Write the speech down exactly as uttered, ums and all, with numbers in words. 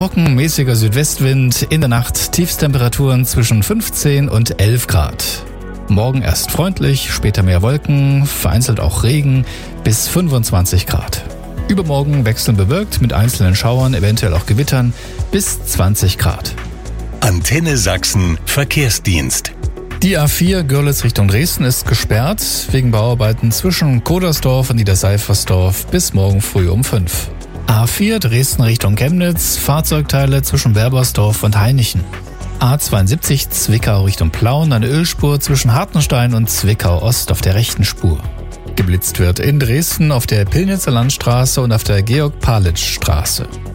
Trocken, mäßiger Südwestwind, in der Nacht Tiefstemperaturen zwischen fünfzehn und elf Grad. Morgen erst freundlich, später mehr Wolken, vereinzelt auch Regen bis fünfundzwanzig Grad. Übermorgen wechselnd bewölkt mit einzelnen Schauern, eventuell auch Gewittern bis zwanzig Grad. Antenne Sachsen Verkehrsdienst. Die A vier Görlitz Richtung Dresden ist gesperrt wegen Bauarbeiten zwischen Kodersdorf und Niederseifersdorf bis morgen früh um fünf. A vier Dresden Richtung Chemnitz, Fahrzeugteile zwischen Werbersdorf und Hainichen. A zweiundsiebzig Zwickau Richtung Plauen, eine Ölspur zwischen Hartenstein und Zwickau Ost auf der rechten Spur. Geblitzt wird in Dresden auf der Pillnitzer Landstraße und auf der Georg-Palitsch-Straße.